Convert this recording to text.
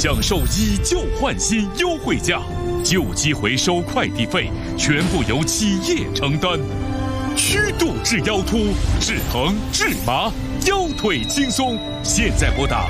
享受以旧换新优惠价，旧机回收快递费全部由企业承担。曲度治腰突，治疼治麻，腰腿轻松。现在拨打